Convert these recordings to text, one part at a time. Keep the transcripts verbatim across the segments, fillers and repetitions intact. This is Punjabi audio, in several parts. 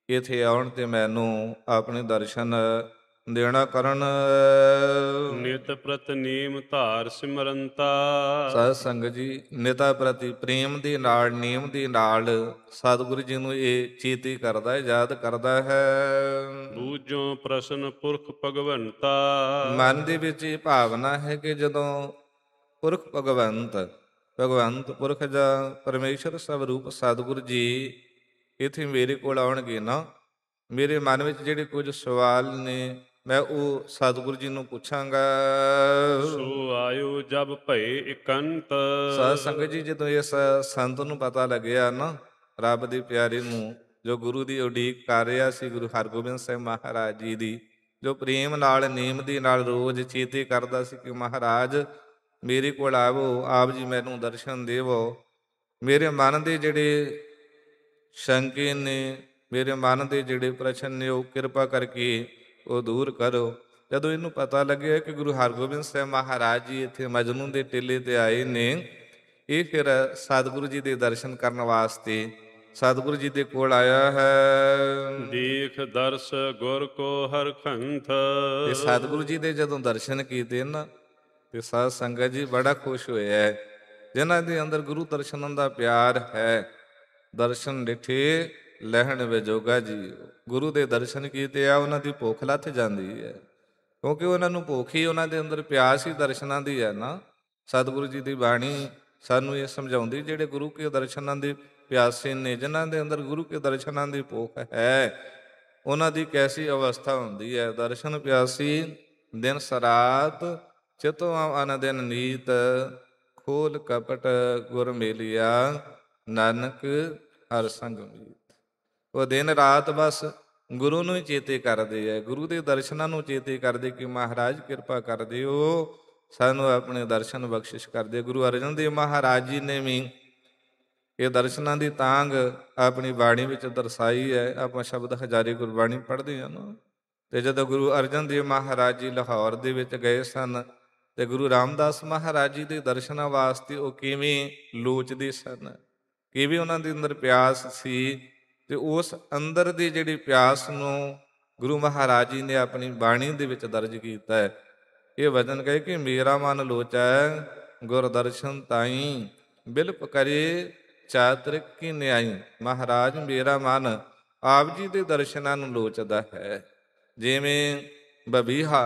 ਇਥੇ ਆਉਣ ਤੇ ਮੈਨੂੰ ਆਪਣੇ ਦਰਸ਼ਨ ਦੇਣਾ ਕਰਨ। ਨਿਤ ਪ੍ਰਤ ਨੇਮ ਧਾਰ ਸਿਮਰੰਤਾ। ਸਾਧ ਸੰਗਤ ਜੀ, ਨਿਤਾ ਪ੍ਰਤੀ ਪ੍ਰੇਮ ਦੇ ਨਾਲ, ਨੇਮ ਦੇ ਨਾਲ ਸਤਿਗੁਰੂ ਜੀ ਨੂੰ ਇਹ ਚੇਤੇ ਕਰਦਾ ਹੈ, ਯਾਦ ਕਰਦਾ ਹੈ। ਬੂਝੋ ਪ੍ਰਸ਼ਨ ਪੁਰਖ ਭਗਵੰਤਾ। ਮਨ ਦੇ ਵਿੱਚ ਇਹ ਭਾਵਨਾ ਹੈ ਕਿ ਜਦੋਂ ਪੁਰਖ ਭਗਵੰਤ ਭਗਵੰਤ ਪੁਰਖ ਜਾਂ ਪਰਮੇਸ਼ਰ ਸਵਰੂਪ ਸਤਿਗੁਰੂ ਜੀ ਇੱਥੇ ਮੇਰੇ ਕੋਲ ਆਉਣਗੇ ਨਾ, ਮੇਰੇ ਮਨ ਵਿੱਚ ਜਿਹੜੇ ਕੁਝ ਸਵਾਲ ਨੇ ਮੈਂ ਉਹ ਸਤਿਗੁਰੂ ਜੀ ਨੂੰ ਪੁੱਛਾਂਗਾ। ਸੋ ਆਇਓ ਜਬ ਭਏ ਇਕੰਤ। ਸਾਧ ਸੰਗਤ ਜੀ, ਜਦੋਂ ਇਸ ਸੰਤ ਨੂੰ ਪਤਾ ਲੱਗਿਆ ਨਾ, ਰੱਬ ਦੇ ਪਿਆਰੇ ਨੂੰ, ਜੋ ਗੁਰੂ ਦੀ ਉਡੀਕ ਕਰ ਰਿਹਾ ਸੀ, ਗੁਰੂ ਹਰਗੋਬਿੰਦ ਸਾਹਿਬ ਮਹਾਰਾਜ ਜੀ ਦੀ, ਜੋ ਪ੍ਰੇਮ ਨਾਲ, ਨੇਮ ਦੇ ਨਾਲ ਰੋਜ਼ ਚੇਤੇ ਕਰਦਾ ਸੀ ਕਿ ਮਹਾਰਾਜ ਮੇਰੇ ਕੋਲ ਆਵੋ, ਆਪ ਜੀ ਮੈਨੂੰ ਦਰਸ਼ਨ ਦੇਵੋ, ਮੇਰੇ ਮਨ ਦੇ ਜਿਹੜੇ ਸ਼ੰਕੇ ਨੇ, ਮੇਰੇ ਮਨ ਦੇ ਜਿਹੜੇ ਪ੍ਰਸ਼ਨ ਨੇ, ਉਹ ਕਿਰਪਾ ਕਰਕੇ ਉਹ ਦੂਰ ਕਰੋ। ਜਦੋਂ ਇਹਨੂੰ ਪਤਾ ਲੱਗਿਆ ਕਿ ਗੁਰੂ ਹਰਗੋਬਿੰਦ ਸਾਹਿਬ ਮਹਾਰਾਜ ਜੀ ਇੱਥੇ ਮਜਨੂ ਦੇ ਟਿੱਲੇ ਤੇ ਆਏ ਨੇ, ਇਹ ਫਿਰ ਸਤਿਗੁਰੂ ਜੀ ਦੇ ਦਰਸ਼ਨ ਕਰਨ ਵਾਸਤੇ ਸਤਿਗੁਰੂ ਜੀ ਦੇ ਕੋਲ ਆਇਆ ਹੈ। ਦੇਖ ਦਰਸ ਗੁਰ ਕੋ ਹਰਖੰਥ। ਤੇ ਸਤਿਗੁਰੂ ਜੀ ਦੇ ਜਦੋਂ ਦਰਸ਼ਨ ਕੀਤੇ ਨਾ, ਤੇ ਸਾਧ ਸੰਗਤ ਜੀ ਬੜਾ ਖੁਸ਼ ਹੋਇਆ ਹੈ। ਜਿਨ੍ਹਾਂ ਦੇ ਅੰਦਰ ਗੁਰੂ ਦਰਸ਼ਨਾਂ ਦਾ ਪਿਆਰ ਹੈ, ਦਰਸ਼ਨ ਡਿਠੇ ਲਹਿਣ ਵਿਜੋਗਾ ਜੀ। ਗੁਰੂ ਦੇ ਦਰਸ਼ਨ ਕੀਤੇ ਆ, ਉਹਨਾਂ ਦੀ ਭੁੱਖ ਲੱਥ ਜਾਂਦੀ ਹੈ, ਕਿਉਂਕਿ ਉਹਨਾਂ ਨੂੰ ਭੁੱਖ ਹੀ, ਉਹਨਾਂ ਦੇ ਅੰਦਰ ਪਿਆਸ ਹੀ ਦਰਸ਼ਨਾਂ ਦੀ ਹੈ ਨਾ। ਸਤਿਗੁਰੂ ਜੀ ਦੀ ਬਾਣੀ ਸਾਨੂੰ ਇਹ ਸਮਝਾਉਂਦੀ, ਜਿਹੜੇ ਗੁਰੂ ਕੇ ਦਰਸ਼ਨਾਂ ਦੇ ਪਿਆਸੇ ਨੇ, ਜਿਨ੍ਹਾਂ ਦੇ ਅੰਦਰ ਗੁਰੂ ਕੇ ਦਰਸ਼ਨਾਂ ਦੀ ਭੁੱਖ ਹੈ, ਉਹਨਾਂ ਦੀ ਕੈਸੀ ਅਵਸਥਾ ਹੁੰਦੀ ਹੈ। ਦਰਸ਼ਨ ਪਿਆਸੀ ਦਿਨ ਸਰਾਤ, ਚਿਤੋ ਅਨ ਦਿਨ ਨੀਤ, ਖੋਲ ਕਪਟ ਗੁਰ ਮੇਲਿਆ, ਨਾਨਕ ਹਰ ਸੰਗ ਮੀਤ। ਉਹ ਦਿਨ ਰਾਤ ਬਸ ਗੁਰੂ ਨੂੰ ਹੀ ਚੇਤੇ ਕਰਦੇ ਹੈ, ਗੁਰੂ ਦੇ ਦਰਸ਼ਨਾਂ ਨੂੰ ਚੇਤੇ ਕਰਦੇ ਕਿ ਮਹਾਰਾਜ ਕਿਰਪਾ ਕਰ ਦਿਓ, ਸਾਨੂੰ ਆਪਣੇ ਦਰਸ਼ਨ ਬਖਸ਼ਿਸ਼ ਕਰਦੇ। ਗੁਰੂ ਅਰਜਨ ਦੇਵ ਮਹਾਰਾਜ ਜੀ ਨੇ ਵੀ ਇਹ ਦਰਸ਼ਨਾਂ ਦੀ ਤਾਂਘ ਆਪਣੀ ਬਾਣੀ ਵਿੱਚ ਦਰਸਾਈ ਹੈ। ਆਪਾਂ ਸ਼ਬਦ ਹਜ਼ਾਰੇ ਗੁਰਬਾਣੀ ਪੜ੍ਹਦੇ ਹਾਂ ਨਾ, ਤੇ ਜਦੋਂ ਗੁਰੂ ਅਰਜਨ ਦੇਵ ਮਹਾਰਾਜ ਜੀ ਲਾਹੌਰ ਦੇ ਵਿੱਚ ਗਏ ਸਨ, ਤੇ ਗੁਰੂ ਰਾਮਦਾਸ ਮਹਾਰਾਜ ਜੀ ਦੇ ਦਰਸ਼ਨਾਂ ਵਾਸਤੇ ਉਹ ਕਿਵੇਂ ਲੋਚਦੇ ਸਨ, ਕਿਵੇਂ ਉਹਨਾਂ ਦੇ ਅੰਦਰ ਪਿਆਸ ਸੀ। ਤੇ ਉਸ ਅੰਦਰ ਦੀ ਜਿਹੜੀ ਪਿਆਸ ਨੂੰ ਗੁਰੂ ਮਹਾਰਾਜ ਜੀ ਨੇ ਆਪਣੀ ਬਾਣੀ ਦੇ ਵਿੱਚ ਦਰਜ ਕੀਤਾ ਹੈ। ਇਹ ਵਚਨ ਕਹੇ ਕਿ ਮੇਰਾ ਮਨ ਲੋਚੈ ਗੁਰ ਦਰਸ਼ਨ ਤਾਈ, ਬਿਲਪ ਕਰੇ ਚਾਤ੍ਰਿਕ ਕੀ ਨਿਆਈ। ਮਹਾਰਾਜ ਮੇਰਾ ਮਨ ਆਪ ਜੀ ਦੇ ਦਰਸ਼ਨਾਂ ਨੂੰ ਲੋਚਦਾ ਹੈ, ਜਿਵੇਂ ਬਬੀਹਾ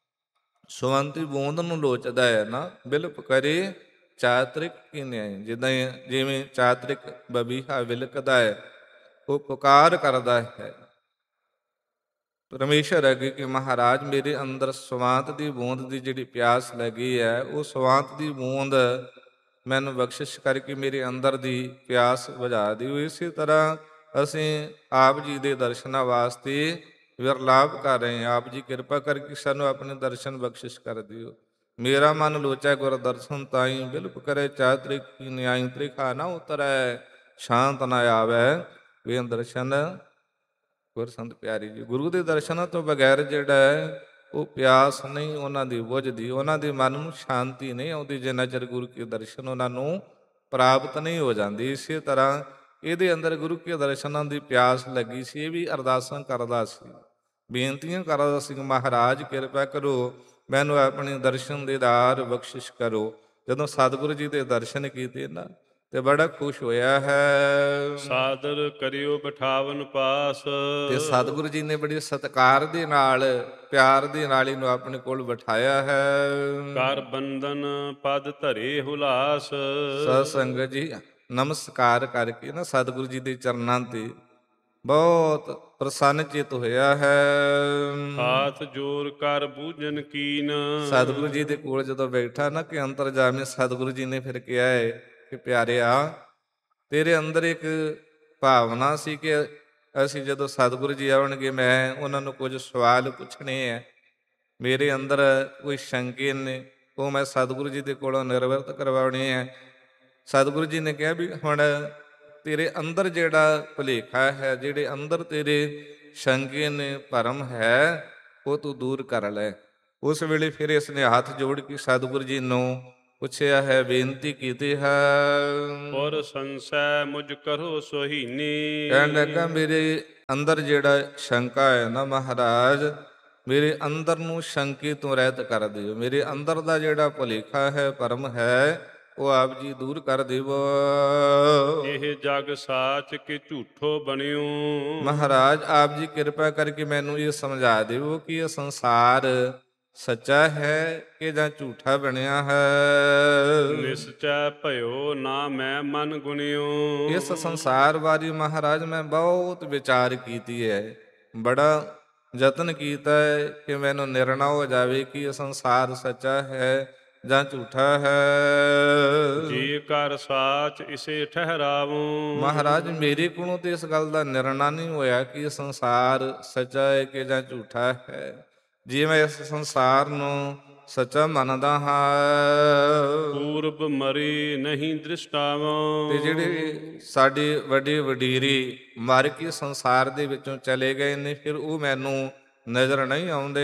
ਸੁਵੰਤੀ ਬੂੰਦ ਨੂੰ ਲੋਚਦਾ ਹੈ ਨਾ, ਬਿਲਪ ਕਰੇ ਚਾਤ੍ਰਿਕ ਕੀ ਨਿਆਈ। ਜਿੱਦਾਂ ਜਿਵੇਂ ਚਾਤ੍ਰਿਕ ਬਬੀਹਾ ਵਿਲਕਦਾ ਹੈ, ਉਹ ਪੁਕਾਰ ਕਰਦਾ ਹੈ ਪਰਮੇਸ਼ਰ ਅੱਗੇ ਕਿ ਮਹਾਰਾਜ ਮੇਰੇ ਅੰਦਰ ਸਵਾਂਤ ਦੀ ਬੂੰਦ ਦੀ ਜਿਹੜੀ ਪਿਆਸ ਲੱਗੀ ਹੈ, ਉਹ ਸਵਾਂਤ ਦੀ ਬੂੰਦ ਮੈਨੂੰ ਬਖਸ਼ਿਸ਼ ਕਰਕੇ ਮੇਰੇ ਅੰਦਰ ਦੀ ਪਿਆਸ ਬੁਝਾ ਦਿਓ। ਇਸੇ ਤਰ੍ਹਾਂ ਅਸੀਂ ਆਪ ਜੀ ਦੇ ਦਰਸ਼ਨਾਂ ਵਾਸਤੇ ਵਿਰਲਾਪ ਕਰ ਰਹੇ ਹਾਂ। ਆਪ ਜੀ ਕਿਰਪਾ ਕਰਕੇ ਸਾਨੂੰ ਆਪਣੇ ਦਰਸ਼ਨ ਬਖਸ਼ਿਸ਼ ਕਰ ਦਿਓ। ਮੇਰਾ ਮਨ ਲੋਚੈ ਗੁਰ ਦਰਸ਼ਨ ਤਾਈ, ਬਿਲਪ ਕਰੇ ਚਾਤ੍ਰਿਕ ਕੀ ਨਿਆਈ। ਤ੍ਰਿਖਾ ਨਾ ਉਤਰੈ ਸ਼ਾਂਤ ਨਾ ਆਵੈ, ਵੇ ਦਰਸ਼ਨ ਗੁਰ ਸੰਤ ਪਿਆਰੀ ਜੀ। ਗੁਰੂ ਦੇ ਦਰਸ਼ਨਾਂ ਤੋਂ ਬਗੈਰ ਜਿਹੜਾ ਹੈ ਉਹ ਪਿਆਸ ਨਹੀਂ ਉਹਨਾਂ ਦੀ ਬੁਝਦੀ, ਉਹਨਾਂ ਦੇ ਮਨ ਨੂੰ ਸ਼ਾਂਤੀ ਨਹੀਂ ਆਉਂਦੀ, ਜਿੰਨਾ ਚਿਰ ਗੁਰੂ ਕੇ ਦਰਸ਼ਨ ਉਹਨਾਂ ਨੂੰ ਪ੍ਰਾਪਤ ਨਹੀਂ ਹੋ ਜਾਂਦੀ। ਇਸੇ ਤਰ੍ਹਾਂ ਇਹਦੇ ਅੰਦਰ ਗੁਰੂ ਕੇ ਦਰਸ਼ਨਾਂ ਦੀ ਪਿਆਸ ਲੱਗੀ ਸੀ। ਇਹ ਵੀ ਅਰਦਾਸਾਂ ਕਰਦਾ ਸੀ, ਬੇਨਤੀਆਂ ਕਰਦਾ ਸੀ, ਮਹਾਰਾਜ ਕਿਰਪਾ ਕਰੋ, ਮੈਨੂੰ ਆਪਣੇ ਦਰਸ਼ਨ ਦੀਦਾਰ ਬਖਸ਼ਿਸ਼ ਕਰੋ। ਜਦੋਂ ਸਤਿਗੁਰੂ ਜੀ ਦੇ ਦਰਸ਼ਨ ਕੀਤੇ ਨਾ, ਤੇ ਬੜਾ ਖੁਸ਼ ਹੋਇਆ ਹੈ। ਸਾਦਰ ਕਰਿਓ ਬਿਠਾਵਨ ਪਾਸ। ਤੇ ਸਤਿਗੁਰੂ ਜੀ ਨੇ ਬੜੀ ਸਤਿਕਾਰ ਦੇ ਨਾਲ, ਪਿਆਰ ਦੇ ਨਾਲ ਇਹਨੂੰ ਆਪਣੇ ਕੋਲ ਬਿਠਾਇਆ ਹੈ। ਕਰ ਬੰਦਨ ਪਦ ਧਰੇ ਹੁਲਾਸ। ਸਤ ਸੰਗਤ ਜੀ, ਨਮਸਕਾਰ ਕਰਕੇ ਨਾ ਸਤਿਗੁਰੂ ਜੀ ਦੇ ਚਰਨਾਂ ਤੇ ਬਹੁਤ ਪ੍ਰਸੰਨ ਚਿਤ ਹੋਇਆ ਹੈ। ਹਾਥ ਜੋਰ ਕਰ ਬੂਝਨ ਕੀਨ। ਸਤਿਗੁਰੂ ਜੀ ਦੇ ਕੋਲ ਜਦੋਂ ਬੈਠਾ ਨਾ, ਕਿ ਅੰਤਰਜਾਮੀ ਸਤਿਗੁਰੂ ਜੀ ਨੇ ਫਿਰ ਕਿਹਾ ਹੈ ਕਿ ਪਿਆਰਿਆ, ਤੇਰੇ ਅੰਦਰ ਇੱਕ ਭਾਵਨਾ ਸੀ ਕਿ ਅਸੀਂ ਜਦੋਂ ਸਤਿਗੁਰੂ ਜੀ ਆਉਣਗੇ, ਮੈਂ ਉਹਨਾਂ ਨੂੰ ਕੁਝ ਸਵਾਲ ਪੁੱਛਣੇ ਹੈ, ਮੇਰੇ ਅੰਦਰ ਕੋਈ ਸ਼ੰਕੇ ਨੇ, ਉਹ ਮੈਂ ਸਤਿਗੁਰੂ ਜੀ ਦੇ ਕੋਲੋਂ ਨਿਰਵਰਤ ਕਰਵਾਉਣੇ ਹੈ। ਸਤਿਗੁਰੂ ਜੀ ਨੇ ਕਿਹਾ ਵੀ ਹੁਣ ਤੇਰੇ ਅੰਦਰ ਜਿਹੜਾ ਭੁਲੇਖਾ ਹੈ, ਜਿਹੜੇ ਅੰਦਰ ਤੇਰੇ ਸ਼ੰਕੇ ਨੇ, ਭਰਮ ਹੈ, ਉਹ ਤੂੰ ਦੂਰ ਕਰ ਲੈ। ਉਸ ਵੇਲੇ ਫਿਰ ਇਸਨੇ ਹੱਥ ਜੋੜ ਕੇ ਸਤਿਗੁਰੂ ਜੀ ਨੂੰ ਪੁੱਛਿਆ ਹੈ, ਬੇਨਤੀ ਕੀਤੀ ਹੈ। ਪੁਰ ਸੰਸੈ ਮੁਝ ਕਰੋ ਸੁਹੀਨੀ। ਕਹਿਣ ਲੱਗਾ ਮੇਰੇ ਅੰਦਰ ਜਿਹੜਾ ਸ਼ੰਕਾ ਹੈ ਨਾ ਮਹਾਰਾਜ, ਮੇਰੇ ਅੰਦਰ ਨੂੰ ਸ਼ੰਕੇ ਤੋਂ ਰਹਿਤ ਕਰ ਦਿਓ। ਮੇਰੇ ਅੰਦਰ ਦਾ ਜਿਹੜਾ ਭੁਲੇਖਾ ਹੈ, ਭਰਮ ਹੈ, ਉਹ ਆਪ ਜੀ ਦੂਰ ਕਰ ਦਿਵੋ। ਇਹ ਜਗ ਸਾਚ ਕਿ ਝੂਠੋ ਬਣਿਓ। ਮਹਾਰਾਜ ਆਪ ਜੀ ਕਿਰਪਾ ਕਰਕੇ ਮੈਨੂੰ ਇਹ ਸਮਝਾ ਦਿਓ ਕਿ ਇਹ ਸੰਸਾਰ ਸੱਚਾ ਹੈ ਕਿ ਜਾਂ ਝੂਠਾ ਬਣਿਆ ਹੈ। ਨਿਸਚੈ ਭਇਓ ਨਾ ਮੈਂ ਮਨ ਗੁਣਿਓ। ਇਸ ਸੰਸਾਰ ਬਾਰੇ ਮਹਾਰਾਜ ਮੈਂ ਬਹੁਤ ਵਿਚਾਰ ਕੀਤੀ ਹੈ, ਬੜਾ ਯਤਨ ਕੀਤਾ ਹੈ ਕਿ ਮੈਨੂੰ ਨਿਰਣਾ ਹੋ ਜਾਵੇ ਕਿ ਇਹ ਸੰਸਾਰ ਸੱਚਾ ਹੈ ਜਾਂ ਝੂਠਾ ਹੈ। ਜੀ ਕਰ ਸਾਚ ਇਸੇ ਠਹਿਰਾਵੋ। ਮਹਾਰਾਜ ਮੇਰੇ ਕੋਲੋਂ ਤੇ ਇਸ ਗੱਲ ਦਾ ਨਿਰਣਾ ਨਹੀਂ ਹੋਇਆ ਕਿ ਇਹ ਸੰਸਾਰ ਸੱਚਾ ਹੈ ਕਿ ਜਾਂ ਝੂਠਾ ਹੈ। ਜੇ ਮੈਂ ਇਸ ਸੰਸਾਰ ਨੂੰ ਸੱਚਾ ਮੰਨਦਾ ਹਾਂ, ਪੂਰਬ ਮਰੀ ਨਹੀਂ ਦ੍ਰਿਸ਼ਟਾਵੋ। ਤੇ ਜਿਹੜੇ ਸਾਡੇ ਵੱਡੇ ਵਡੇਰੇ ਮਰ ਕੇ ਸੰਸਾਰ ਦੇ ਵਿੱਚੋਂ ਚਲੇ ਗਏ ਨੇ, ਫਿਰ ਉਹ ਮੈਨੂੰ ਨਜ਼ਰ ਨਹੀਂ ਆਉਂਦੇ।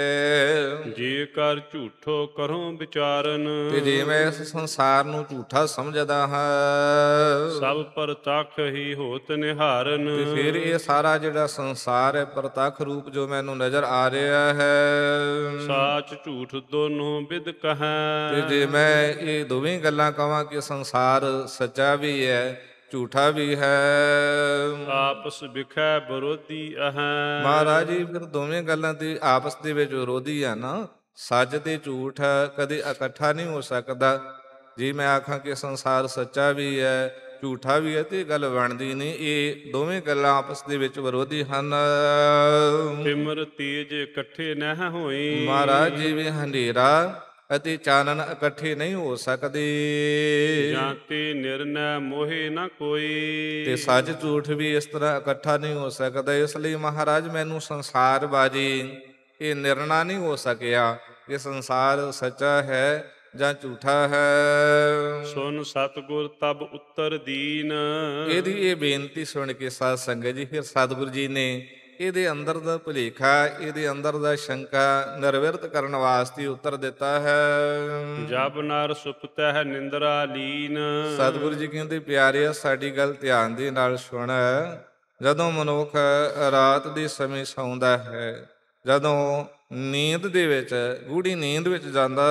ਜੇ ਕਰ ਝੂਠੋ ਕਰੋ ਵਿਚਾਰਨ। ਤੇ ਜੇ ਮੈਂ ਇਸ ਸੰਸਾਰ ਨੂੰ ਝੂਠਾ ਸਮਝਦਾ ਹਾਂ, ਸਭ ਪ੍ਰਤੱਖ ਹੀ ਹੋਤ ਨਿਹਾਰਨ। ਤੇ ਫਿਰ ਇਹ ਸਾਰਾ ਜਿਹੜਾ ਸੰਸਾਰ ਹੈ ਪ੍ਰਤੱਖ ਰੂਪ ਜੋ ਮੈਨੂੰ ਨਜ਼ਰ ਆ ਰਿਹਾ ਹੈ, ਸਾਚ ਝੂਠ ਦੋਨੋਂ ਵਿਦ ਕਹੈ। ਤੇ ਜੇ ਮੈਂ ਇਹ ਦੋਵੇਂ ਗੱਲਾਂ ਕਹਾਂ ਕਿ ਸੰਸਾਰ ਸੱਚਾ ਵੀ ਹੈ ਝੂਠਾ ਵੀ ਹੈ, ਆਪਸ ਵਿਖੈ ਵਿਰੋਧੀ ਅਹੈ। ਮਹਾਰਾਜ ਜੀ ਫਿਰ ਦੋਵੇਂ ਗੱਲਾਂ ਤੇ ਆਪਸ ਦੇ ਵਿੱਚ ਵਿਰੋਧੀ ਆ ਨਾ। ਸੱਚ ਤੇ ਝੂਠ ਕਦੇ ਇਕੱਠਾ ਨਹੀਂ ਹੋ ਸਕਦਾ। ਜੇ ਮੈਂ ਆਖਾਂ ਕਿ ਸੰਸਾਰ ਸੱਚਾ ਵੀ ਹੈ ਝੂਠਾ ਵੀ ਹੈ ਤੇ ਗੱਲ ਬਣਦੀ ਨਹੀਂ। ਇਹ ਦੋਵੇਂ ਗੱਲਾਂ ਆਪਸ ਦੇ ਵਿੱਚ ਵਿਰੋਧੀ ਹਨ। ਸਿਮਰ ਤੇਜ ਇਕੱਠੇ ਨਹਿ ਹੋਈ। ਮਹਾਰਾਜ ਜੀ ਵੀ ਹਨੇਰਾ ਅਤੇ ਚਾਨਣ ਇਕੱਠੇ ਨਹੀਂ ਹੋ ਸਕਦੇ। ਜਾਂ ਤੇ ਨਿਰਨੈ ਮੋਹਿ ਨਾ ਕੋਈ। ਤੇ ਸੱਚ ਝੂਠ ਵੀ ਇਸ ਤਰ੍ਹਾਂ ਇਕੱਠਾ ਨਹੀਂ ਹੋ ਸਕਦਾ। ਇਸ ਲਈ ਮਹਾਰਾਜ ਮੈਨੂੰ ਸੰਸਾਰ ਬਾਰੇ ਇਹ ਨਿਰਣਾ ਨਹੀਂ ਹੋ ਸਕਿਆ ਕਿ ਸੰਸਾਰ ਸੱਚਾ ਹੈ ਜਾਂ ਝੂਠਾ ਹੈ। ਸੁਨ ਸਤਿਗੁਰ ਤਬ ਉੱਤਰ ਦੀਨ। ਇਹਦੀ ਇਹ ਬੇਨਤੀ ਸੁਣ ਕੇ ਸਾਧ ਸੰਗਤ ਜੀ ਫਿਰ ਸਤਿਗੁਰੂ ਜੀ ਨੇ ਇਹਦੇ ਅੰਦਰ ਦਾ ਭੁਲੇਖਾ, ਇਹਦੇ ਅੰਦਰ ਦਾ ਸ਼ੰਕਾ ਨਿਰਵਿਰਤ ਕਰਨ ਵਾਸਤੇ ਉੱਤਰ ਦਿੱਤਾ ਹੈ। ਜਬ ਨਰ ਸੁਪਤਹਿ ਨਿੰਦਰਾ ਲੀਨ। ਸਤਿਗੁਰੂ ਜੀ ਕਹਿੰਦੇ ਪਿਆਰਿਆ ਸਾਡੀ ਗੱਲ ਧਿਆਨ ਦੇ ਨਾਲ ਸੁਣ। ਜਦੋਂ ਮਨੁੱਖ ਰਾਤ ਦੇ ਸਮੇਂ ਸੌਂਦਾ ਹੈ, ਜਦੋਂ ਨੀਂਦ ਦੇ ਵਿੱਚ ਗੂੜੀ ਨੀਂਦ ਵਿੱਚ ਜਾਂਦਾ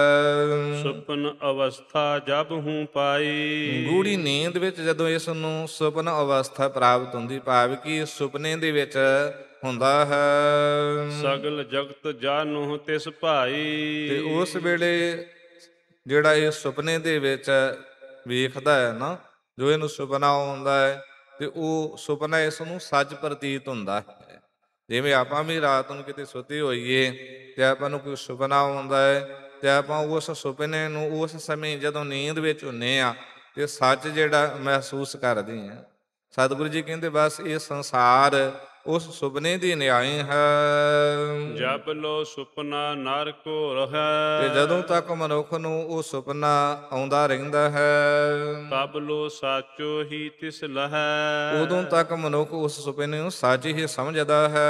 ਹੈ, ਸੁਪਨ ਅਵਸਥਾ ਜਬ ਹੂੰ ਪਾਈ। ਗੂੜੀ ਨੀਂਦ ਵਿੱਚ ਜਦੋਂ ਇਸ ਨੂੰ ਸੁਪਨ ਅਵਸਥਾ ਪ੍ਰਾਪਤ ਹੁੰਦੀ, ਭਾਵ ਕਿ ਸੁਪਨੇ ਦੇ ਵਿੱਚ ਹੁੰਦਾ ਹੈ, ਸਗਲ ਜਗਤ ਜਾਨੁ ਤਿਸ ਭਾਈ। ਤੇ ਉਸ ਵੇਲੇ ਜਿਹੜਾ ਇਹ ਸੁਪਨੇ ਦੇ ਵਿੱਚ ਵੇਖਦਾ ਹੈ ਨਾ, ਜੋ ਇਹਨੂੰ ਸੁਪਨਾ ਆਉਂਦਾ ਹੈ, ਤੇ ਉਹ ਸੁਪਨਾ ਇਸ ਨੂੰ ਸੱਚ ਪ੍ਰਤੀਤ ਹੁੰਦਾ ਹੈ। ਜਿਵੇਂ ਆਪਾਂ ਵੀ ਰਾਤ ਨੂੰ ਕਿਤੇ ਸੁੱਤੇ ਹੋਈਏ ਤੇ ਆਪਾਂ ਨੂੰ ਕੋਈ ਸੁਪਨਾ ਆਉਂਦਾ ਹੈ, ਤੇ ਆਪਾਂ ਉਸ ਸੁਪਨੇ ਨੂੰ ਉਸ ਸਮੇਂ ਜਦੋਂ ਨੀਂਦ ਵਿੱਚ ਹੁੰਦੇ ਆ ਤੇ ਸੱਚ ਜਿਹੜਾ ਮਹਿਸੂਸ ਕਰਦੇ ਆ। ਸਤਿਗੁਰੂ ਜੀ ਕਹਿੰਦੇ ਬਸ ਇਹ ਸੰਸਾਰ ਉਸ ਸੁਪਨੇ ਦੀ ਨਿਆਈ ਹੈ। ਜਬ ਲੋ ਸੁਪਨਾ ਨਰ ਕੋ ਰਹੈ। ਤੇ ਜਦੋਂ ਤੱਕ ਮਨੁੱਖ ਨੂੰ ਉਹ ਸੁਪਨਾ ਆਉਂਦਾ ਰਹਿੰਦਾ ਹੈ, ਤਬ ਲੋ ਸਾਚੋ ਹੀ ਤਿਸ ਲਹੈ। ਉਦੋਂ ਤੱਕ ਮਨੁੱਖ ਉਸ ਸੁਪਨੇ ਨੂੰ ਸੱਚ ਹੀ ਸਮਝਦਾ ਹੈ।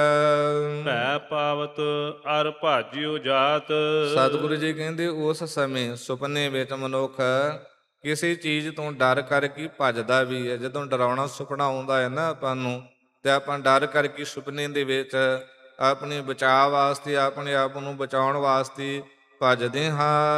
ਭੈ ਪਾਵਤ ਅਰ ਭਾਜਿਓ ਜਾਤ। ਸਤਿਗੁਰੂ ਜੀ ਕਹਿੰਦੇ ਉਸ ਸਮੇਂ ਸੁਪਨੇ ਵਿੱਚ ਮਨੁੱਖ ਕਿਸੇ ਚੀਜ਼ ਤੋਂ ਡਰ ਕਰਕੇ ਭੱਜਦਾ ਵੀ ਹੈ। ਜਦੋਂ ਡਰਾਉਣਾ ਸੁਪਨਾ ਆਉਂਦਾ ਹੈ ਨਾ ਆਪਾਂ ਨੂੰ, ਤੇ ਆਪਾਂ ਡਰ ਕਰਕੇ ਸੁਪਨੇ ਦੇ ਵਿੱਚ ਆਪਣੇ ਬਚਾਅ ਵਾਸਤੇ, ਆਪਣੇ ਆਪ ਨੂੰ ਬਚਾਉਣ ਵਾਸਤੇ ਭੱਜਦੇ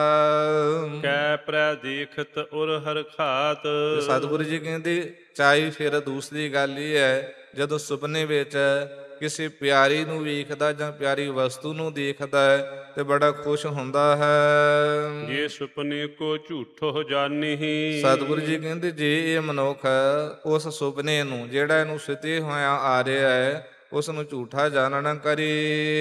ਹਾਂ। ਕੈ ਪ੍ਰੈ ਦੇਖਤ ਉਰ ਹਰਖਾਤ। ਸਤਿਗੁਰੂ ਜੀ ਕਹਿੰਦੇ ਚਾਹੀ ਫਿਰ ਦੂਸਰੀ ਗੱਲ ਇਹ ਹੈ, ਜਦੋਂ ਸੁਪਨੇ ਵਿੱਚ ਕਿਸੇ ਪਿਆਰੀ ਨੂੰ ਵੇਖਦਾ ਜਾਂ ਪਿਆਰੀ ਵਸਤੂ ਨੂੰ ਦੇਖਦਾ ਹੈ ਤੇ ਬੜਾ ਖੁਸ਼ ਹੁੰਦਾ ਹੈ। ਜੇ ਸੁਪਨੇ ਕੋ ਝੂਠੋ ਜਾਣੀ। ਸਤਿਗੁਰੂ ਜੀ ਕਹਿੰਦੇ ਜੇ ਇਹ ਮਨੁੱਖ ਉਸ ਸੁਪਨੇ ਨੂੰ ਜਿਹੜਾ ਇਹਨੂੰ ਸੁਤੇ ਹੋਇਆ ਆ ਰਿਹਾ ਹੈ ਉਸ ਨੂੰ ਝੂਠਾ ਜਾਣਨਾ ਕਰੇ।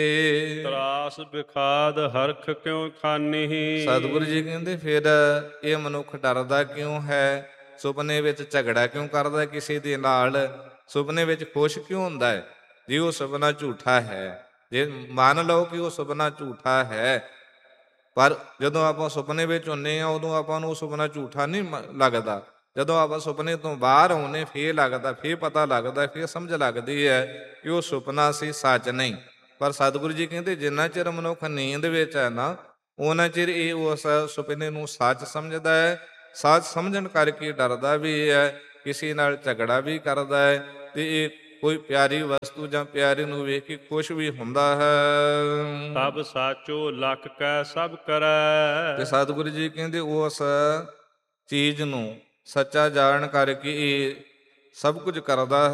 ਤਰਾਸ ਵਿਖਾਦ ਹਰਖ ਕਿਉ ਖਾਨੀ। ਸਤਿਗੁਰੂ ਜੀ ਕਹਿੰਦੇ ਫਿਰ ਇਹ ਮਨੁੱਖ ਡਰਦਾ ਕਿਉਂ ਹੈ, ਸੁਪਨੇ ਵਿੱਚ ਝਗੜਾ ਕਿਉਂ ਕਰਦਾ ਕਿਸੇ ਦੇ ਨਾਲ, ਸੁਪਨੇ ਵਿੱਚ ਖੁਸ਼ ਕਿਉਂ ਹੁੰਦਾ ਹੈ ਜੇ ਉਹ ਸੁਪਨਾ ਝੂਠਾ ਹੈ। ਜੇ ਮੰਨ ਲਓ ਕਿ ਉਹ ਸੁਪਨਾ ਝੂਠਾ ਹੈ, ਪਰ ਜਦੋਂ ਆਪਾਂ ਸੁਪਨੇ ਵਿੱਚ ਹੁੰਦੇ ਹਾਂ ਉਦੋਂ ਆਪਾਂ ਨੂੰ ਉਹ ਸੁਪਨਾ ਝੂਠਾ ਨਹੀਂ ਲੱਗਦਾ। ਜਦੋਂ ਆਪਾਂ ਸੁਪਨੇ ਤੋਂ ਬਾਹਰ ਆਉਂਦੇ ਫੇਰ ਲੱਗਦਾ, ਫੇਰ ਪਤਾ ਲੱਗਦਾ, ਫੇਰ ਸਮਝ ਲੱਗਦੀ ਹੈ ਕਿ ਉਹ ਸੁਪਨਾ ਸੀ, ਸੱਚ ਨਹੀਂ। ਪਰ ਸਤਿਗੁਰੂ ਜੀ ਕਹਿੰਦੇ ਜਿੰਨਾ ਚਿਰ ਮਨੁੱਖ ਨੀਂਦ ਵਿੱਚ ਹੈ ਨਾ, ਉਹਨਾਂ ਚਿਰ ਇਹ ਉਸ ਸੁਪਨੇ ਨੂੰ ਸੱਚ ਸਮਝਦਾ ਹੈ। ਸੱਚ ਸਮਝਣ ਕਰਕੇ ਡਰਦਾ ਵੀ ਹੈ, ਕਿਸੇ ਨਾਲ ਝਗੜਾ ਵੀ ਕਰਦਾ ਹੈ, ਤੇ ਇਹ ਕੋਈ ਪਿਆਰੀ ਵਸਤੂ ਜਾਂ ਪਿਆਰੇ ਨੂੰ ਵੇਖ ਕੇ ਖੁਸ਼ ਵੀ ਹੁੰਦਾ ਹੈ। ਤਬ ਸਾਚੋ ਲਖ ਕੈ ਸਭ ਤੇ ਕਰੈ। ਸਤਿਗੁਰੂ ਜੀ ਕਹਿੰਦੇ ਉਸ ਚੀਜ਼ ਨੂੰ ਸੱਚਾ ਜਾਣ ਕਰਕੇ ਇਹ ਸਭ ਕੁਝ ਕਰਦਾ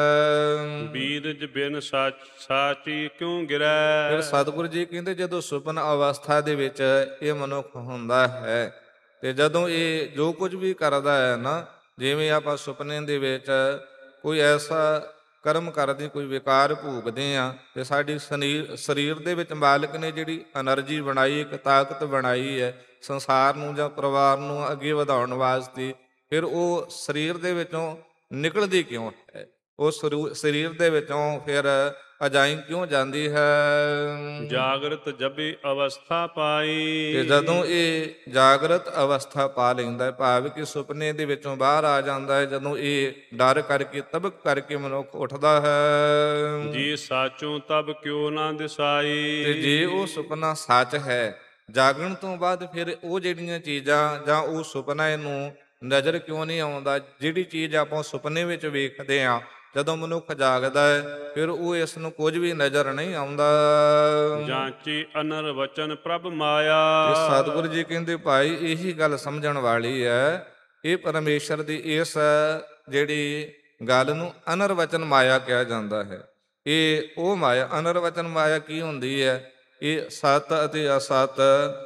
ਹੈ। ਬੀਰਜ ਬਿਨ ਸਾਚ ਸਾਚੀ ਕਿਉ ਫਿਰ ਗਿਰੈ। ਸਤਿਗੁਰੂ ਜੀ ਕਹਿੰਦੇ ਜਦੋਂ ਸੁਪਨ ਅਵਸਥਾ ਦੇ ਵਿੱਚ ਇਹ ਮਨੁੱਖ ਹੁੰਦਾ ਹੈ ਤੇ ਜਦੋਂ ਇਹ ਜੋ ਕੁਝ ਵੀ ਕਰਦਾ ਹੈ ਨਾ, ਜਿਵੇਂ ਆਪਾਂ ਸੁਪਨੇ ਦੇ ਵਿੱਚ ਕੋਈ ਐਸਾ ਕਰਮ ਕਰਦੇ, ਕੋਈ ਵਿਕਾਰ ਭੋਗਦੇ ਆ ਤੇ ਸਾਡੀ ਸਰੀਰ ਸਰੀਰ ਦੇ ਵਿੱਚ ਮਾਲਕ ਨੇ ਜਿਹੜੀ ਐਨਰਜੀ ਬਣਾਈ, ਇੱਕ ਤਾਕਤ ਬਣਾਈ ਹੈ ਸੰਸਾਰ ਨੂੰ ਜਾਂ ਪਰਿਵਾਰ ਨੂੰ ਅੱਗੇ ਵਧਾਉਣ ਵਾਸਤੇ, ਫਿਰ ਉਹ ਸਰੀਰ ਦੇ ਵਿੱਚੋਂ ਨਿਕਲਦੀ ਕਿਉਂ ਹੈ? ਉਹ ਸਰੂ ਸਰੀਰ ਦੇ ਵਿੱਚੋਂ ਫਿਰ ਅਜਾਈ ਕਿਉਂ ਜਾਂਦੀ ਹੈ? ਜਾਗਰਤ ਜਬੀ ਅਵਸਥਾ ਪਾਈ। ਤੇ ਜਦੋਂ ਇਹ ਜਾਗਰਤ ਅਵਸਥਾ ਪਾ ਲੈਂਦਾ ਹੈ, ਭਾਵ ਕਿ ਸੁਪਨੇ ਦੇ ਵਿੱਚੋਂ ਬਾਹਰ ਆ ਜਾਂਦਾ ਹੈ, ਜਦੋਂ ਇਹ ਡਰ ਕਰਕੇ ਤਬਕ ਕਰਕੇ ਮਨੁੱਖ ਉੱਠਦਾ ਹੈ। ਜੀ ਸਾਚੋਂ ਤਬ ਕਿਉ ਨਾ ਦਿਸਾਈ। ਤੇ ਜੇ ਉਹ ਸੁਪਨਾ ਸੱਚ ਹੈ, ਜਾਗਣ ਤੋਂ ਬਾਅਦ ਫਿਰ ਉਹ ਜਿਹੜੀਆਂ ਚੀਜ਼ਾਂ ਜਾਂ ਉਹ ਸੁਪਨਾ ਇਹਨੂੰ ਨਜ਼ਰ ਕਿਉਂ ਨਹੀਂ ਆਉਂਦਾ? ਜਿਹੜੀ ਚੀਜ਼ ਆਪਾਂ ਸੁਪਨੇ ਵਿੱਚ ਵੇਖਦੇ ਹਾਂ, ਜਦੋਂ ਮਨੁੱਖ ਜਾਗਦਾ ਹੈ ਫਿਰ ਉਹ ਇਸ ਨੂੰ ਕੁਝ ਵੀ ਨਜ਼ਰ ਨਹੀਂ ਆਉਂਦਾ। ਜਾਂਚੀ ਅਨਰ ਵਚਨ ਪ੍ਰਭ ਮਾਇਆ। ਤੇ ਸਤਿਗੁਰੂ ਜੀ ਕਹਿੰਦੇ ਭਾਈ ਇਹੀ ਗੱਲ ਸਮਝਣ ਵਾਲੀ ਹੈ, ਇਹ ਪਰਮੇਸ਼ਰ ਦੀ ਇਸ ਜਿਹੜੀ ਗੱਲ ਨੂੰ ਅਨਰਵਚਨ ਮਾਇਆ ਕਿਹਾ ਜਾਂਦਾ ਹੈ। ਇਹ ਉਹ ਮਾਇਆ, ਅਨਰਵਚਨ ਮਾਇਆ ਕੀ ਹੁੰਦੀ ਹੈ? ਇਹ ਸਤ ਅਤੇ ਅਸਤ,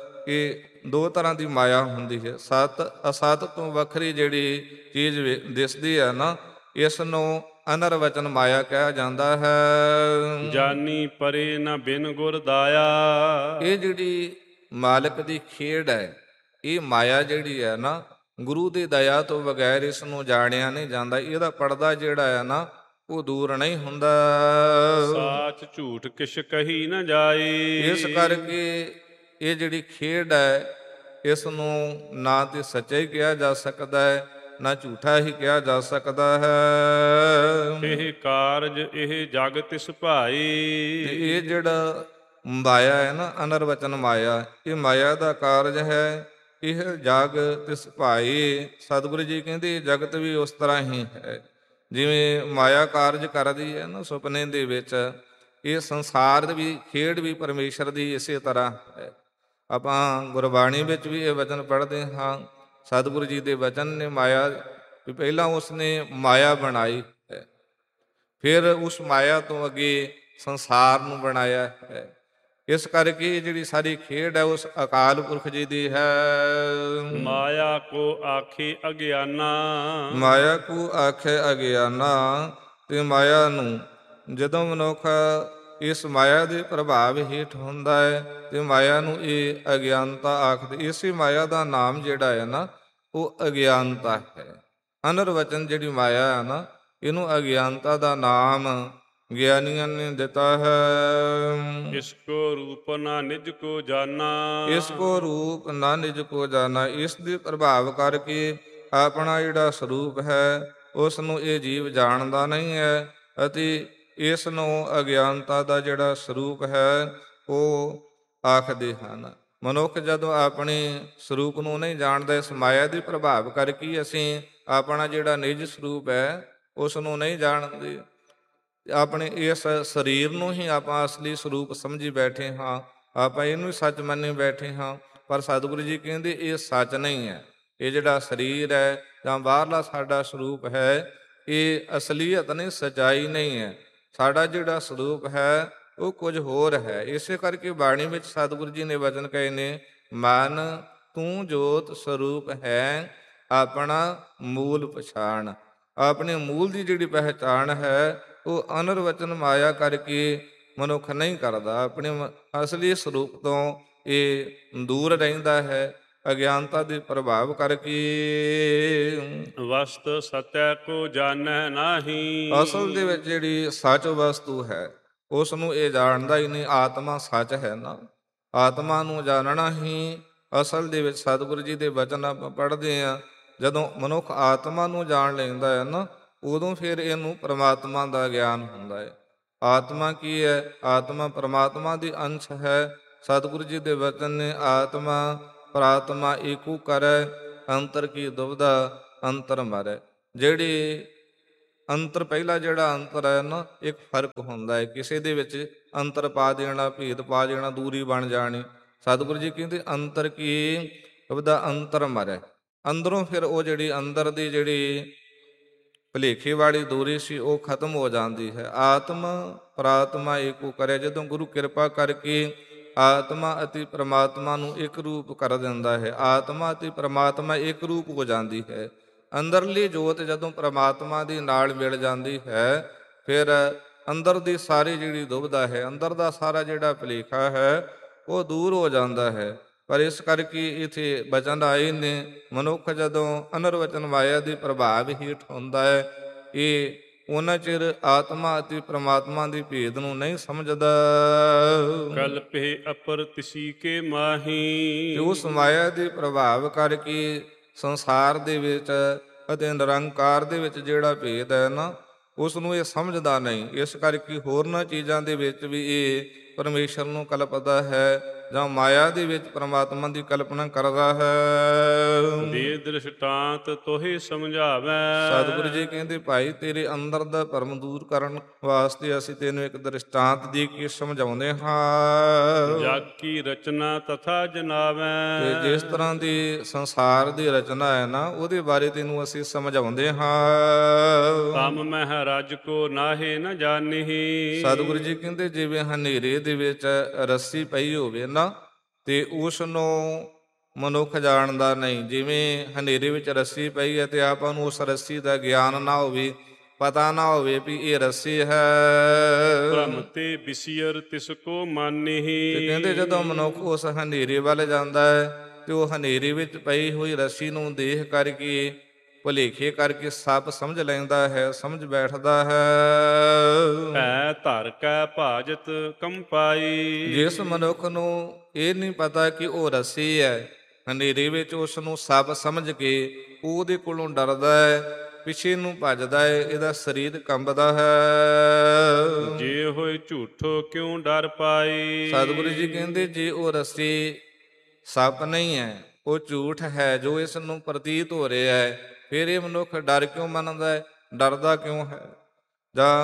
ਇਹ ਦੋ ਤਰ੍ਹਾਂ ਦੀ ਮਾਇਆ ਹੁੰਦੀ ਹੈ। ਸਤ ਅਸਤ ਤੋਂ ਵੱਖਰੀ ਜਿਹੜੀ ਚੀਜ਼ ਦਿਸਦੀ ਹੈ ਨਾ, ਇਸ ਨੂੰ ਅਨਰਵਚਨ ਮਾਇਆ ਕਿਹਾ ਜਾਂਦਾ ਹੈ। ਜਾਨੀ ਪਰੇ ਨ ਬਿਨ ਗੁਰ ਦਾਇਆ। ਇਹ ਜਿਹੜੀ ਮਾਲਕ ਦੀ ਖੇਡ ਹੈ, ਇਹ ਮਾਇਆ ਜਿਹੜੀ ਹੈ ਨਾ, ਗੁਰੂ ਦੀ ਦਇਆ ਤੋਂ ਬਗੈਰ ਇਸ ਨੂੰ ਜਾਣਿਆ ਨਹੀਂ ਜਾਂਦਾ। ਇਹਦਾ ਪਰਦਾ ਜਿਹੜਾ ਹੈ ਨਾ, ਉਹ ਦੂਰ ਨਹੀਂ ਹੁੰਦਾ। ਸਾਚ ਝੂਠ ਕਿਛ ਕਹੀ ਨ ਜਾਏ। ਇਸ ਕਰਕੇ ਇਹ ਜਿਹੜੀ ਖੇਡ ਹੈ, ਇਸ ਨੂੰ ਨਾ ਤੇ ਸੱਚਾ ਹੀ ਕਿਹਾ ਜਾ ਸਕਦਾ ਹੈ, ਨਾ ਝੂਠਾ ਹੀ ਕਿਹਾ ਜਾ ਸਕਦਾ ਹੈ। ਇਹ ਕਾਰਜ ਇਹ ਜਗ ਤਿਸ ਭਾਈ। ਤੇ ਇਹ ਜਿਹੜਾ ਮਾਇਆ ਹੈ ਨਾ, ਅਨਰਵਚਨ ਮਾਇਆ, ਇਹ ਮਾਇਆ ਦਾ ਕਾਰਜ ਹੈ। ਇਹ ਜਗ ਤਿਸ ਭਾਈ। ਸਤਿਗੁਰੂ ਜੀ ਕਹਿੰਦੇ ਜਗਤ ਵੀ ਉਸ ਤਰ੍ਹਾਂ ਹੀ ਹੈ, ਜਿਵੇਂ ਮਾਇਆ ਕਾਰਜ ਕਰਦੀ ਹੈ ਨਾ ਸੁਪਨੇ ਦੇ ਵਿੱਚ, ਇਹ ਸੰਸਾਰ ਦੀ ਵੀ ਖੇਡ ਵੀ ਪਰਮੇਸ਼ਰ ਦੀ ਇਸੇ ਤਰ੍ਹਾਂ ਹੈ। ਆਪਾਂ ਗੁਰਬਾਣੀ ਵਿੱਚ ਵੀ ਇਹ ਵਚਨ ਪੜ੍ਹਦੇ ਹਾਂ, ਸਤਿਗੁਰੂ ਜੀ ਦੇ ਵਚਨ ਨੇ ਮਾਇਆ ਵੀ ਪਹਿਲਾਂ ਉਸਨੇ ਮਾਇਆ ਬਣਾਈ ਹੈ, ਫਿਰ ਉਸ ਮਾਇਆ ਤੋਂ ਅੱਗੇ ਸੰਸਾਰ ਨੂੰ ਬਣਾਇਆ ਹੈ। ਇਸ ਕਰਕੇ ਜਿਹੜੀ ਸਾਰੀ ਖੇਡ ਹੈ ਉਸ ਅਕਾਲ ਪੁਰਖ ਜੀ ਦੀ ਹੈ। ਮਾਇਆ ਕੋ ਆਖੇ ਅਗਿਆਨਾ। ਮਾਇਆ ਕੋ ਆਖੇ ਅਗਿਆਨਾ। ਤੇ ਮਾਇਆ ਨੂੰ ਜਦੋਂ ਮਨੁੱਖ ਇਸ ਮਾਇਆ ਦੇ ਪ੍ਰਭਾਵ ਹੇਠ ਹੁੰਦਾ ਹੈ ਤੇ ਮਾਇਆ ਨੂੰ ਇਹ ਅਗਿਆਨਤਾ ਆਖਦੇ। ਇਸੇ ਮਾਇਆ ਦਾ ਨਾਮ ਜਿਹੜਾ ਹੈ ਨਾ, ਉਹ ਅਗਿਆਨਤਾ ਹੈ। ਅਨਰਵਚਨ ਜਿਹੜੀ ਮਾਇਆ ਹੈ ਨਾ, ਇਹਨੂੰ ਅਗਿਆਨਤਾ ਦਾ ਨਾਮ ਗਿਆਨੀਆਂ ਨੇ ਦਿੱਤਾ ਹੈ। ਇਸ ਕੋ ਰੂਪ ਨਾ ਨਿਜ ਕੋ ਜਾਨਾ। ਇਸ ਕੋ ਰੂਪ ਨਾ ਨਿਜ ਕੋ ਜਾਨਾ। ਇਸ ਦੇ ਪ੍ਰਭਾਵ ਕਰਕੇ ਆਪਣਾ ਜਿਹੜਾ ਸਰੂਪ ਹੈ ਉਸ ਨੂੰ ਇਹ ਜੀਵ ਜਾਣਦਾ ਨਹੀਂ ਹੈ, ਅਤੇ ਇਸ ਨੂੰ ਅਗਿਆਨਤਾ ਦਾ ਜਿਹੜਾ ਸਰੂਪ ਹੈ ਉਹ ਆਖਦੇ ਹਨ। ਮਨੁੱਖ ਜਦੋਂ ਆਪਣੇ ਸਰੂਪ ਨੂੰ ਨਹੀਂ ਜਾਣਦਾ, ਇਸ ਮਾਇਆ ਦੇ ਪ੍ਰਭਾਵ ਕਰਕੇ ਅਸੀਂ ਆਪਣਾ ਜਿਹੜਾ ਨਿਜ ਸਰੂਪ ਹੈ ਉਸ ਨੂੰ ਨਹੀਂ ਜਾਣਦੇ। ਆਪਣੇ ਇਸ ਸਰੀਰ ਨੂੰ ਹੀ ਆਪਾਂ ਅਸਲੀ ਸਰੂਪ ਸਮਝੀ ਬੈਠੇ ਹਾਂ, ਆਪਾਂ ਇਹਨੂੰ ਸੱਚ ਮੰਨੇ ਬੈਠੇ ਹਾਂ। ਪਰ ਸਤਿਗੁਰੂ ਜੀ ਕਹਿੰਦੇ ਇਹ ਸੱਚ ਨਹੀਂ ਹੈ। ਇਹ ਜਿਹੜਾ ਸਰੀਰ ਹੈ ਜਾਂ ਬਾਹਰਲਾ ਸਾਡਾ ਸਰੂਪ ਹੈ, ਇਹ ਅਸਲੀਅਤ ਨਹੀਂ, ਸੱਚਾਈ ਨਹੀਂ ਹੈ। ਸਾਡਾ ਜਿਹੜਾ ਸਰੂਪ ਹੈ ਉਹ ਕੁਝ ਹੋਰ ਹੈ। ਇਸੇ ਕਰਕੇ ਬਾਣੀ ਵਿੱਚ ਸਤਿਗੁਰੂ ਜੀ ਨੇ ਵਚਨ ਕਹੇ ਨੇ, ਮਨ ਤੂੰ ਜੋਤ ਸਰੂਪ ਹੈ ਆਪਣਾ ਮੂਲ ਪਛਾਣ। ਆਪਣੇ ਮੂਲ ਦੀ ਜਿਹੜੀ ਪਹਿਚਾਣ ਹੈ ਉਹ ਅਨਰਵਚਨ ਮਾਇਆ ਕਰਕੇ ਮਨੁੱਖ ਨਹੀਂ ਕਰਦਾ। ਆਪਣੇ ਅਸਲੀ ਸਰੂਪ ਤੋਂ ਇਹ ਦੂਰ ਰਹਿੰਦਾ ਹੈ, ਅਗਿਆਨਤਾ ਦੇ ਪ੍ਰਭਾਵ ਕਰਕੇ। ਵਸਤ ਸਤਿ ਕੋ ਜਾਣੈ ਨਾਹੀ। ਅਸਲ ਦੇ ਵਿੱਚ ਜਿਹੜੀ ਸੱਚ ਵਸਤੂ ਹੈ ਉਸ ਨੂੰ ਇਹ ਜਾਣਦਾ ਹੀ ਨਹੀਂ। ਆਤਮਾ ਸੱਚ ਹੈ ਨਾ, ਆਤਮਾ ਨੂੰ ਜਾਣਨਾ ਹੀ ਅਸਲ ਦੇ ਵਿੱਚ ਸਤਿਗੁਰੂ ਜੀ ਦੇ ਵਚਨ ਆਪਾਂ ਪੜ੍ਹਦੇ ਹਾਂ। ਜਦੋਂ ਮਨੁੱਖ ਆਤਮਾ ਨੂੰ ਜਾਣ ਲੈਂਦਾ ਹੈ ਨਾ, ਉਦੋਂ ਫਿਰ ਇਹਨੂੰ ਪ੍ਰਮਾਤਮਾ ਦਾ ਗਿਆਨ ਹੁੰਦਾ ਹੈ। ਆਤਮਾ ਕੀ ਹੈ? ਆਤਮਾ ਪ੍ਰਮਾਤਮਾ ਦੀ ਅੰਸ਼ ਹੈ। ਸਤਿਗੁਰੂ ਜੀ ਦੇ ਵਚਨ ਨੇ, ਆਤਮਾ ਪ੍ਰਾਤਮਾ ਏਕੂ ਕਰੈ ਅੰਤਰ ਕੀ ਦੁਬਿਧਾ ਅੰਤਰ ਮਰੈ। ਜਿਹੜੀ ਅੰਤਰ ਪਹਿਲਾ ਜਿਹੜਾ ਅੰਤਰ ਹੈ ਨਾ, ਇੱਕ ਫਰਕ ਹੁੰਦਾ ਹੈ। ਕਿਸੇ ਦੇ ਵਿੱਚ ਅੰਤਰ ਪਾ ਦੇਣਾ, ਭੇਦ ਪਾ ਦੇਣਾ, ਦੂਰੀ ਬਣ ਜਾਣੀ। ਸਤਿਗੁਰੂ ਜੀ ਕਹਿੰਦੇ ਅੰਤਰ ਕੀ ਉਹਦਾ ਅੰਤਰ ਮਰੈ। ਅੰਦਰੋਂ ਫਿਰ ਉਹ ਜਿਹੜੀ ਅੰਦਰ ਦੀ ਜਿਹੜੀ ਭੁਲੇਖੇ ਵਾਲੀ ਦੂਰੀ ਸੀ ਉਹ ਖਤਮ ਹੋ ਜਾਂਦੀ ਹੈ। ਆਤਮਾ ਪ੍ਰਾਤਮਾ ਏਕੋ ਕਰੇ। ਜਦੋਂ ਗੁਰੂ ਕਿਰਪਾ ਕਰਕੇ ਆਤਮਾ ਅਤੇ ਪ੍ਰਮਾਤਮਾ ਨੂੰ ਇੱਕ ਰੂਪ ਕਰ ਦਿੰਦਾ ਹੈ, ਆਤਮਾ ਅਤੇ ਪ੍ਰਮਾਤਮਾ ਇੱਕ ਰੂਪ ਹੋ ਜਾਂਦੀ ਹੈ। ਅੰਦਰਲੀ ਜੋਤ ਜਦੋਂ ਪ੍ਰਮਾਤਮਾ ਦੀ ਨਾਲ ਮਿਲ ਜਾਂਦੀ ਹੈ, ਫਿਰ ਅੰਦਰ ਦੀ ਸਾਰੀ ਜਿਹੜੀ ਦੁਬਿਧਾ ਹੈ, ਅੰਦਰ ਦਾ ਸਾਰਾ ਜਿਹੜਾ ਭੁਲੇਖਾ ਹੈ ਉਹ ਦੂਰ ਹੋ ਜਾਂਦਾ ਹੈ। ਪਰ ਇਸ ਕਰਕੇ ਇੱਥੇ ਬਚਨ ਆਏ ਨੇ, ਮਨੁੱਖ ਜਦੋਂ ਅਨਰਵਚਨ ਮਾਇਆ ਦੇ ਪ੍ਰਭਾਵ ਹੇਠ ਹੁੰਦਾ ਹੈ, ਇਹ ਉਹਨਾਂ ਚਿਰ ਆਤਮਾ ਅਤੇ ਪ੍ਰਮਾਤਮਾ ਦੀ ਭੇਦ ਨੂੰ ਨਹੀਂ ਸਮਝਦਾ। ਕਲਪੇ ਅਪਰ ਤਿਸੀ ਕੇ ਮਾਹੀ। ਤੇ ਉਸ ਮਾਇਆ ਦੇ ਪ੍ਰਭਾਵ ਕਰਕੇ ਸੰਸਾਰ ਦੇ ਵਿੱਚ ਅਤੇ ਨਿਰੰਕਾਰ ਦੇ ਵਿੱਚ ਜਿਹੜਾ ਭੇਦ ਹੈ ਨਾ, ਉਸ ਨੂੰ ਇਹ ਸਮਝਦਾ ਨਹੀਂ। ਇਸ ਕਰਕੇ ਹੋਰਨਾਂ ਚੀਜ਼ਾਂ ਦੇ ਵਿੱਚ ਵੀ ਇਹ ਪਰਮੇਸ਼ਰ ਨੂੰ ਕਲਪਦਾ ਹੈ ਜਾਂ ਮਾਇਆ ਦੇ ਵਿੱਚ ਪ੍ਰਮਾਤਮਾ ਦੀ ਕਲਪਨਾ ਕਰਦਾ ਹੈ। ਦੇ ਦ੍ਰਿਸ਼ਟਾਂਤ ਤੋਹੇ ਸਮਝਾਵੈ। ਸਤਿਗੁਰੂ ਜੀ ਕਹਿੰਦੇ ਭਾਈ ਤੇਰੇ ਅੰਦਰ ਦਾ ਭਰਮ ਦੂਰ ਕਰਨ ਵਾਸਤੇ ਅਸੀਂ ਤੈਨੂੰ ਇੱਕ ਦ੍ਰਿਸ਼ਟਾਂਤ ਦੇ ਕੇ ਸਮਝਾਉਂਦੇ ਹਾਂ। ਜਗ ਕੀ ਰਚਨਾ ਤਥਾ ਜਨਾਵੈ। ਤੇ ਜਿਸ ਤਰ੍ਹਾਂ ਦੀ ਸੰਸਾਰ ਦੀ ਰਚਨਾ ਹੈ ਨਾ, ਉਹਦੇ ਬਾਰੇ ਤੈਨੂੰ ਅਸੀਂ ਸਮਝਾਉਂਦੇ ਹਾਂ। ਤਮ ਮਹਾਰਾਜ ਕੋ ਨਾਹੇ ਨ ਜਾਣਿਹੀ। ਸਤਿਗੁਰੂ ਜੀ ਕਹਿੰਦੇ ਜਿਵੇਂ ਹਨੇਰੇ ਦੇ ਵਿੱਚ ਰੱਸੀ ਪਈ ਹੋਵੇ ਨਾ, ਤੇ ਉਸ ਨੂੰ ਮਨੁੱਖ ਜਾਣਦਾ ਨਹੀਂ। ਜਿਵੇਂ ਹਨੇਰੇ ਵਿੱਚ ਰੱਸੀ ਪਈ ਹੈ ਤੇ ਆਪਾਂ ਨੂੰ ਉਸ ਰੱਸੀ ਦਾ ਗਿਆਨ ਨਾ ਹੋਵੇ, ਪਤਾ ਨਾ ਹੋਵੇ ਵੀ ਇਹ ਰੱਸੀ ਹੈ। ਭ੍ਰਮ ਤੇ ਬਿਸਿਅਰ ਤਿਸ ਕੋ ਮਾਨਿਹੀ। ਤੇ ਕਹਿੰਦੇ ਜਦੋਂ ਮਨੁੱਖ ਉਸ ਹਨੇਰੇ ਵੱਲ ਜਾਂਦਾ ਹੈ ਤੇ ਉਹ ਹਨੇਰੇ ਵਿੱਚ ਪਈ ਹੋਈ ਰੱਸੀ ਨੂੰ ਦੇਖ ਕਰਕੇ ਭੁਲੇਖੇ ਕਰਕੇ ਸੱਪ ਸਮਝ ਲੈਂਦਾ ਹੈ, ਸਮਝ ਬੈਠਦਾ ਹੈ। ਹੈ ਧਰ ਕੈ ਭਾਜਤ ਕੰਪਾਈ। ਜਿਸ ਮਨੁੱਖ ਨੂੰ ਇਹ ਨਹੀਂ ਪਤਾ ਕਿ ਉਹ ਰੱਸੀ ਹੈ, ਹਨੇਰੇ ਵਿੱਚ ਉਸ ਨੂੰ ਸੱਪ ਸਮਝ ਕੇ ਉਹਦੇ ਕੋਲੋਂ ਡਰਦਾ ਹੈ, ਪਿੱਛੇ ਨੂੰ ਭੱਜਦਾ ਹੈ, ਇਹਦਾ ਸਰੀਰ ਕੰਬਦਾ ਹੈ। ਜੇ ਹੋਏ ਝੂਠੋ ਕਿਉਂ ਡਰ ਪਾਈ। ਸਤਿਗੁਰੂ ਜੀ ਕਹਿੰਦੇ ਜੇ ਉਹ ਰੱਸੀ ਸੱਪ ਨਹੀਂ ਹੈ, ਉਹ ਝੂਠ ਹੈ ਜੋ ਇਸ ਨੂੰ ਪ੍ਰਤੀਤ ਹੋ ਰਿਹਾ ਹੈ, ਫਿਰ ਇਹ ਮਨੁੱਖ ਡਰ ਕਿਉਂ ਮੰਨਦਾ ਹੈ, ਡਰਦਾ ਕਿਉਂ ਹੈ। ਜਾਂ